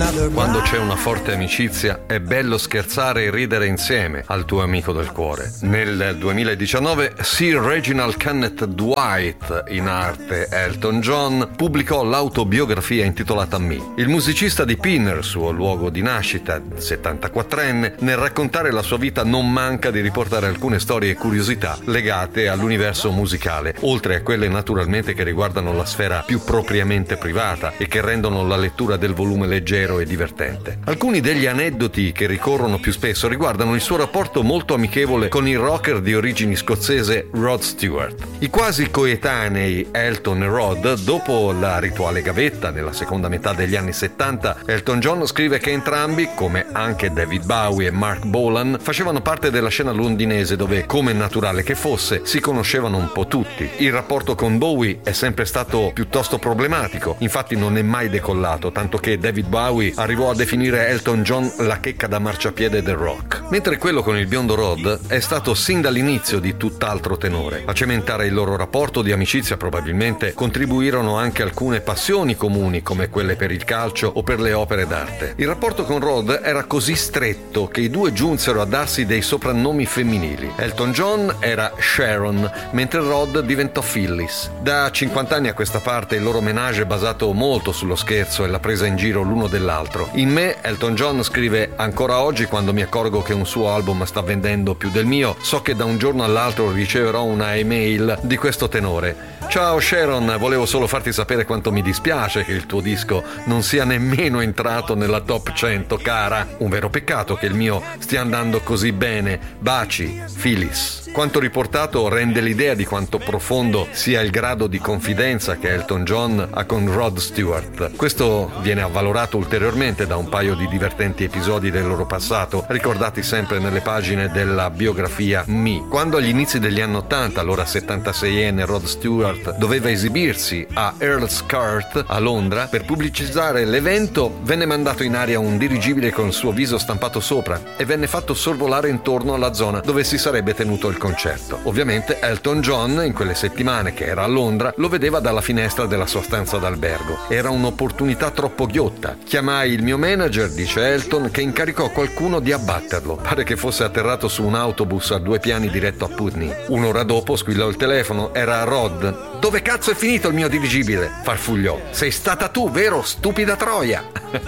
Quando c'è una forte amicizia è bello scherzare e ridere insieme al tuo amico del cuore. Nel 2019 Sir Reginald Kenneth Dwight, in arte Elton John, pubblicò l'autobiografia intitolata Me. Il musicista di Pinner, suo luogo di nascita, 74enne, nel raccontare la sua vita non manca di riportare alcune storie e curiosità legate all'universo musicale, oltre a quelle naturalmente che riguardano la sfera più propriamente privata e che rendono la lettura del volume leggero e divertente. Alcuni degli aneddoti che ricorrono più spesso riguardano il suo rapporto molto amichevole con il rocker di origini scozzese Rod Stewart. I quasi coetanei Elton e Rod, dopo la rituale gavetta nella seconda metà degli anni 70, Elton John scrive che entrambi, come anche David Bowie e Mark Bolan, facevano parte della scena londinese dove, come naturale che fosse, si conoscevano un po' tutti. Il rapporto con Bowie è sempre stato piuttosto problematico, infatti non è mai decollato, tanto che David Bowie arrivò a definire Elton John la checca da marciapiede del rock. Mentre quello con il biondo Rod è stato sin dall'inizio di tutt'altro tenore. A cementare il loro rapporto di amicizia probabilmente contribuirono anche alcune passioni comuni come quelle per il calcio o per le opere d'arte. Il rapporto con Rod era così stretto che i due giunsero a darsi dei soprannomi femminili. Elton John era Sharon, mentre Rod diventò Phyllis. Da 50 anni a questa parte il loro menage è basato molto sullo scherzo e la presa in giro l'uno dell'altro. In Me, Elton John scrive: ancora oggi, quando mi accorgo che un suo album sta vendendo più del mio, so che da un giorno all'altro riceverò una email di questo tenore: ciao Sharon, volevo solo farti sapere quanto mi dispiace che il tuo disco non sia nemmeno entrato nella top 100, cara. Un vero peccato che il mio stia andando così bene. Baci, Phyllis. Quanto riportato rende l'idea di quanto profondo sia il grado di confidenza che Elton John ha con Rod Stewart. Questo viene avvalorato ulteriormente da un paio di divertenti episodi del loro passato, ricordati sempre nelle pagine della biografia Me. Quando agli inizi degli anni 80, allora 76enne Rod Stewart doveva esibirsi a Earl's Court a Londra, per pubblicizzare l'evento venne mandato in aria un dirigibile con il suo viso stampato sopra e venne fatto sorvolare intorno alla zona dove si sarebbe tenuto il concerto. Ovviamente Elton John, in quelle settimane che era a Londra, lo vedeva dalla finestra della sua stanza d'albergo. Era un'opportunità troppo ghiotta. Chiamai il mio manager, dice Elton, che incaricò qualcuno di abbatterlo. Pare che fosse atterrato su un autobus a 2 piani diretto a Putney. Un'ora dopo squillò il telefono. Era Rod. Dove cazzo è finito il mio dirigibile? Farfugliò. Sei stata tu, vero, stupida troia?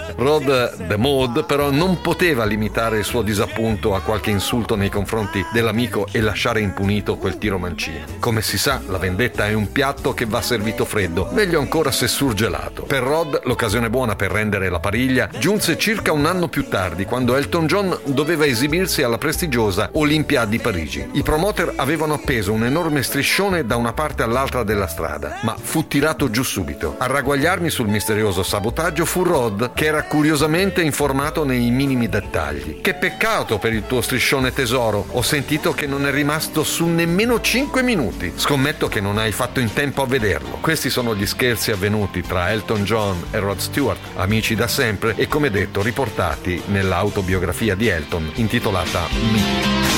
Rod the Mod però non poteva limitare il suo disappunto a qualche insulto nei confronti dell'amico e lasciare impunito quel tiro mancino. Come si sa, la vendetta è un piatto che va servito freddo, meglio ancora se surgelato. Per Rod l'occasione buona per rendere la pariglia giunse circa un anno più tardi, quando Elton John doveva esibirsi alla prestigiosa Olympia di Parigi. I promoter avevano appeso un enorme striscione da una parte all'altra della strada, ma fu tirato giù subito. A ragguagliarmi sul misterioso sabotaggio fu Rod, che era curiosamente informato nei minimi dettagli. Che peccato per il tuo striscione tesoro, ho sentito che non è rimasto su nemmeno 5 minuti. Scommetto che non hai fatto in tempo a vederlo. Questi sono gli scherzi avvenuti tra Elton John e Rod Stewart, amici da sempre e, come detto, riportati nell'autobiografia di Elton intitolata Me.